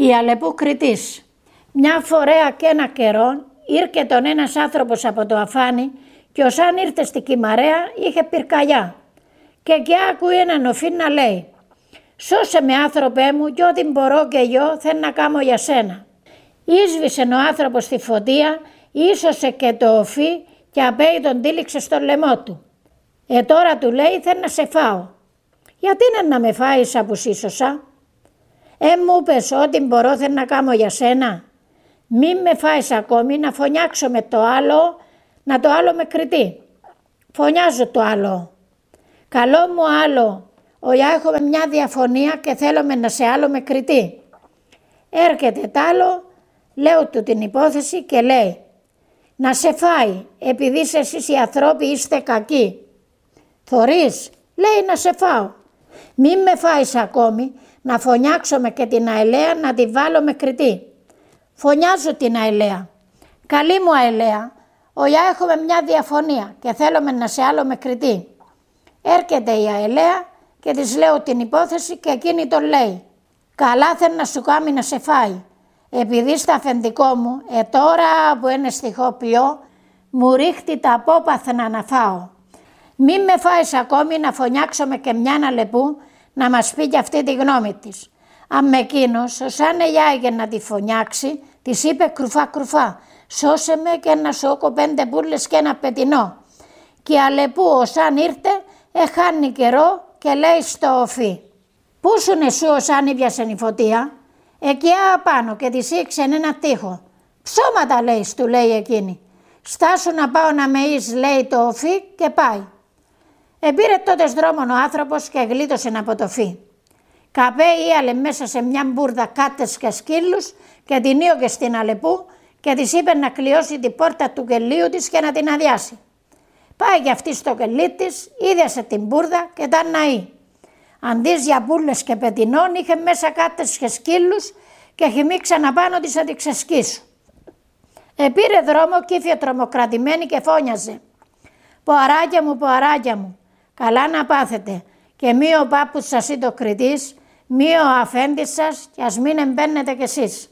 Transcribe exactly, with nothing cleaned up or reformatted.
Η Αλεπού Κρητής. Μια φορέα και ένα καιρό ήρθε τον ένας άνθρωπος από το αφάνι και όσαν ήρθε στη Κυμαρέα είχε πυρκαγιά και και άκουε έναν οφή να λέει «Σώσε με άνθρωπέ μου και ό,τι μπορώ και εγώ θέλω να κάνω για σένα». Ίσβησε ο άνθρωπος στη φωτία, ίσωσε και το οφή και απέει τον τύλιξε στο λαιμό του. «Ε τώρα» του λέει «θέλω να σε φάω». «Γιατί είναι να με φάεις που σύσωσα?» «Ε μου πες ό,τι μπορώ θέλω να κάνω για σένα». «Μη με φάεις ακόμη να φωνιάξω με το άλλο, να το άλλο με κριτεί». «Φωνιάζω το άλλο». «Καλό μου άλλο, οιά έχουμε μια διαφωνία και θέλουμε να σε άλλο με κριτεί». Έρχεται τ' άλλο, λέω του την υπόθεση και λέει «Να σε φάει, επειδή εσείς οι ανθρώποι είστε κακοί». «Θωρείς», λέει «να σε φάω». «Μη με φάεις ακόμη, να φωνιάξω και την αελαία να τη βάλω με κριτή». «Φωνιάζω την αελαία». «Καλή μου αελαία, οιά έχουμε μια διαφωνία και θέλουμε να σε άλλο με κριτή». Έρχεται η αελαία και της λέω την υπόθεση και εκείνη τον λέει «Καλά θέλει να σου κάνει να σε φάει. Επειδή στα αφεντικό μου, ε τώρα που είναι στιχοποιώ, μου ρίχτει τα απόπαθνα να φάω. Μη με φάεις ακόμη να φωνιάξουμε και μια Αλεπού να μας πει και αυτή τη γνώμη της». Αν με εκείνος, όσαν εγιάγε να τη φωνιάξει, της είπε κρουφά κρουφά «Σώσε με και να σώκω πέντε μπουρλες και ένα πετινό». Και η Αλεπού όσαν ήρθε, εχάνει καιρό και λέει στο οφή «Πού σουν εσύ όσαν ήπιασεν η φωτία?» «Εκεί απάνω» και της ήξεν ένα τοίχο. «Ψώματα» λέει, του λέει εκείνη. «Στάσου να πάω να με εις», λέει το οφή και πάει. Επήρε τότε δρόμον ο άνθρωπος και γλίτωσε από το φύ. Καπέει ίαλε μέσα σε μια μπουρδα κάτες και σκύλους και την ίωγε στην Αλεπού και της είπε να κλειώσει την πόρτα του κελίου της και να την αδειάσει. Πάει και αυτή στο κελί της, ίδιασε την μπουρδα και ήταν ναή. Αντί για μπουρλες και πετινών είχε μέσα κάτες και σκύλους και χυμίξαν απάνω της να τη ξεσκίσουν. Επήρε δρόμο και ήρθε τρομοκρατημένη και φώνιαζε «Ποαράκια μου, ποαράκια μου, καλά να πάθετε και μη ο πάπους σας ή το κριτής, μη ο αφέντης σας και ας μην εμπαίνετε κι εσείς».